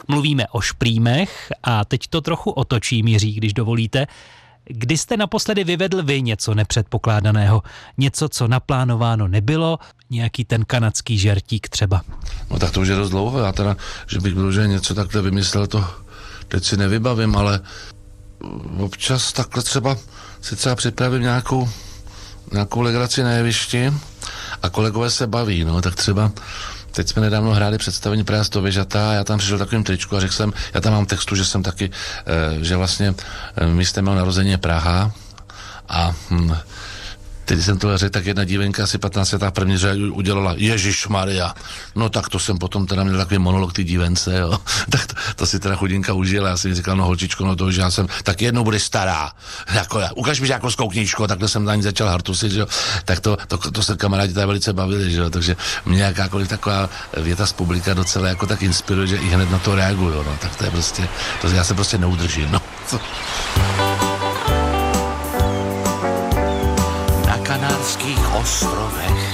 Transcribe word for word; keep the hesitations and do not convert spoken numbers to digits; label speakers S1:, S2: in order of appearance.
S1: Mluvíme o šprýmech a teď to trochu otočím, Jiří, když dovolíte. Kdy jste naposledy vyvedl vy něco nepředpokládaného? Něco, co naplánováno nebylo? Nějaký ten kanadský žertík třeba?
S2: No tak to už je dost dlouho. Já teda, že bych byl, že něco takhle vymyslel, to teď si nevybavím, ale občas takhle třeba si třeba připravím nějakou, nějakou legraci na jevišti a kolegové se baví, no, tak třeba teď jsme nedávno hráli představení Praha sto věžatá a já tam přišel takovým tričku a řekl jsem, já tam mám textu, že jsem taky, že vlastně místem mého narození je Praha a hm, teď jsem tohle řekl, tak jedna dívenka asi patnáct letá první řadě udělala Ježišmarja. No tak to jsem potom teda měl takový monolog ty dívence, jo. Tak to, to si teda chudinka užila. Já jsem mi říkal, no holčičko, no to už já jsem, tak jednou budeš stará. Jako, ukaž mi žákovskou knížku, takhle jsem na ní začal hartusit, že jo. Tak to, to, to se kamarádi tady velice bavili, že jo. Takže mě jakákoliv taková věta z publika docela jako tak inspiruje, že i hned na to reaguju, no. Tak to je prostě, to já se prostě neudržím, no.
S3: Kanárských ostrovech